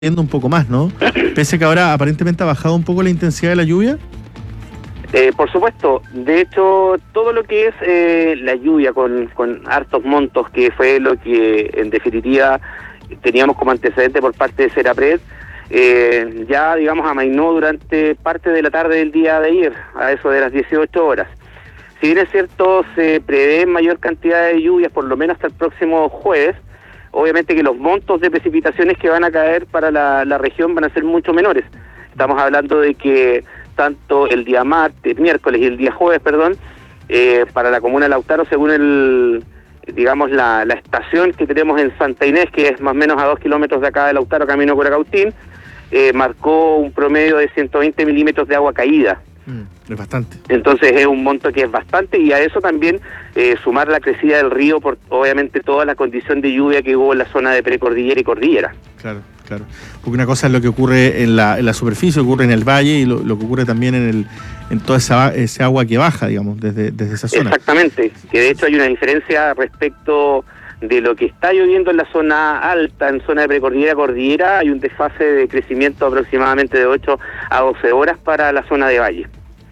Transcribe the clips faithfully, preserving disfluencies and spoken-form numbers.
un poco más, ¿no? Pese a que ahora aparentemente ha bajado un poco la intensidad de la lluvia. Eh, por supuesto, de hecho, todo lo que es eh, la lluvia con, con hartos montos, que fue lo que en definitiva teníamos como antecedente por parte de Serapred, eh, ya digamos amainó durante parte de la tarde del día de ayer, a eso de las dieciocho horas. Si bien es cierto, se prevé mayor cantidad de lluvias, por lo menos hasta el próximo jueves, obviamente que los montos de precipitaciones que van a caer para la, la región van a ser mucho menores. Estamos hablando de que tanto el día martes, miércoles y el día jueves, perdón, eh, para la comuna de Lautaro, según el, digamos, la, la estación que tenemos en Santa Inés, que es más o menos a dos kilómetros de acá de Lautaro, camino Curacautín, eh, marcó un promedio de ciento veinte milímetros de agua caída. Mm, es bastante. Entonces es un monto que es bastante, y a eso también eh, sumar la crecida del río por obviamente toda la condición de lluvia que hubo en la zona de precordillera y cordillera. Claro, claro. Porque una cosa es lo que ocurre en la, en la superficie, ocurre en el valle, y lo, lo que ocurre también en el en toda esa ese agua que baja, digamos, desde, desde esa zona. Exactamente, que de hecho hay una diferencia respecto de lo que está lloviendo en la zona alta, en zona de precordillera, cordillera, hay un desfase de crecimiento aproximadamente de ocho a doce horas para la zona de valle.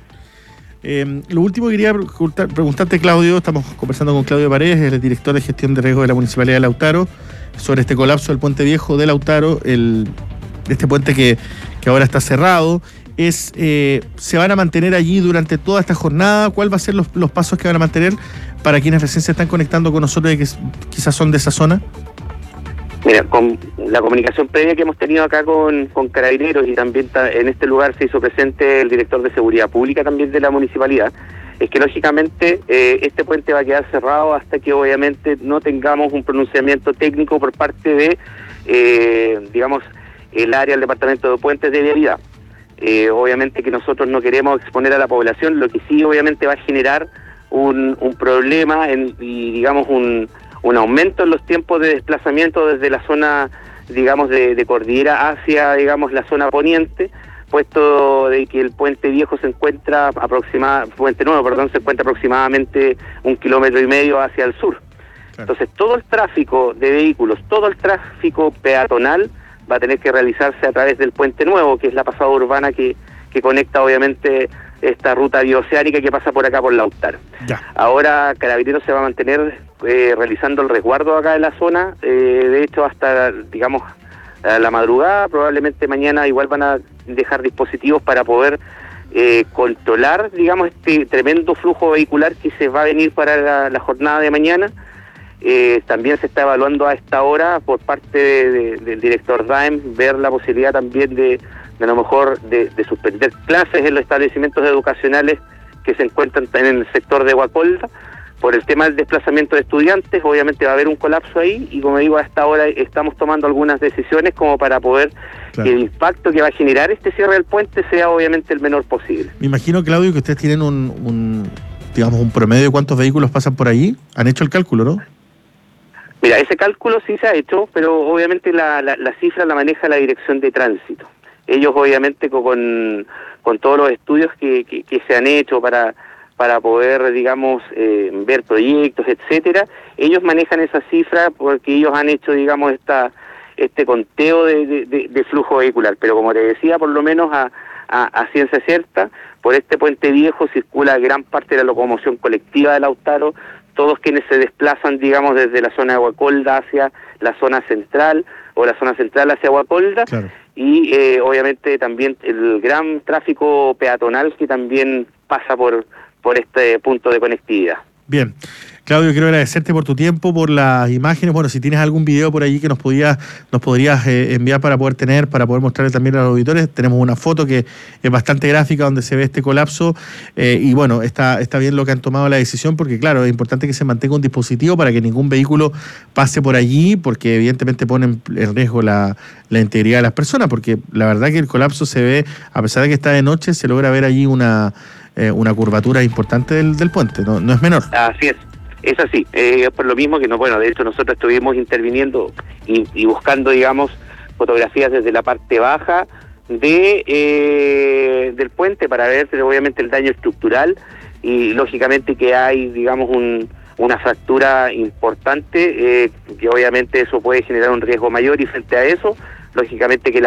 Eh, lo último que quería preguntarte, Claudio, estamos conversando con Claudio Paredes, el director de gestión de riesgo de la Municipalidad de Lautaro, sobre este colapso del puente viejo de Lautaro, el, este puente que, que ahora está cerrado. Es, eh, ¿se van a mantener allí durante toda esta jornada? ¿Cuál va a ser los, los pasos que van a mantener para quienes recién se están conectando con nosotros y que quizás son de esa zona? Mira, con la comunicación previa que hemos tenido acá con, con Carabineros, y también ta, en este lugar se hizo presente el director de Seguridad Pública también de la municipalidad, es que lógicamente eh, este puente va a quedar cerrado hasta que obviamente no tengamos un pronunciamiento técnico por parte de, eh, digamos, el área del Departamento de Puentes de Vialidad. Eh, obviamente que nosotros no queremos exponer a la población, lo que sí obviamente va a generar un, un problema en, y digamos un... un aumento en los tiempos de desplazamiento desde la zona, digamos, de, de cordillera hacia, digamos, la zona poniente, puesto de que el puente viejo se encuentra aproximadamente, puente nuevo, perdón, se encuentra aproximadamente un kilómetro y medio hacia el sur. Claro. Entonces, todo el tráfico de vehículos, todo el tráfico peatonal va a tener que realizarse a través del puente nuevo, que es la pasada urbana que, que conecta, obviamente, esta ruta bioceánica que pasa por acá por Lautaro. Ya. Ahora Carabineros se va a mantener eh, realizando el resguardo acá en la zona, eh, de hecho hasta, digamos, a la madrugada, probablemente mañana igual van a dejar dispositivos para poder eh, controlar, digamos, este tremendo flujo vehicular que se va a venir para la, la jornada de mañana. Eh, también se está evaluando a esta hora por parte de, de, del director D A E M ver la posibilidad también de de a lo mejor de, de suspender clases en los establecimientos educacionales que se encuentran en el sector de Huacolda, por el tema del desplazamiento de estudiantes. Obviamente va a haber un colapso ahí, y como digo, hasta ahora estamos tomando algunas decisiones como para poder claro. que el impacto que va a generar este cierre del puente sea obviamente el menor posible. Me imagino, Claudio, que ustedes tienen un, un digamos, un promedio de cuántos vehículos pasan por allí. ¿Han hecho el cálculo, no? Mira, ese cálculo sí se ha hecho, pero obviamente la, la, la cifra la maneja la Dirección de Tránsito. Ellos obviamente con, con todos los estudios que, que, que se han hecho para, para poder, digamos, eh, ver proyectos, etcétera, ellos manejan esa cifra porque ellos han hecho, digamos, esta este conteo de, de, de flujo vehicular. Pero como te decía, por lo menos a, a, a ciencia cierta, por este puente viejo circula gran parte de la locomoción colectiva de Lautaro, todos quienes se desplazan, digamos, desde la zona de Huacolda hacia la zona central, o la zona central hacia Huacolda, claro. Y eh, obviamente también el gran tráfico peatonal que también pasa por, por este punto de conectividad. Bien. Claudio, quiero agradecerte por tu tiempo, por las imágenes. Bueno, si tienes algún video por allí que nos podías, nos podrías eh, enviar para poder tener, para poder mostrarle también a los auditores. Tenemos una foto que es bastante gráfica donde se ve este colapso, eh, y bueno, está, está bien lo que han tomado la decisión, porque claro, es importante que se mantenga un dispositivo para que ningún vehículo pase por allí, porque evidentemente ponen en riesgo la, la integridad de las personas, porque la verdad que el colapso se ve, a pesar de que está de noche, se logra ver allí una, eh, una curvatura importante del, del puente, no, no es menor. Así es. Es así, eh, por lo mismo que, no, bueno, de hecho nosotros estuvimos interviniendo y, y buscando, digamos, fotografías desde la parte baja de eh, del puente para ver obviamente el daño estructural, y lógicamente que hay, digamos, un, una fractura importante, eh, que obviamente eso puede generar un riesgo mayor, y frente a eso lógicamente que la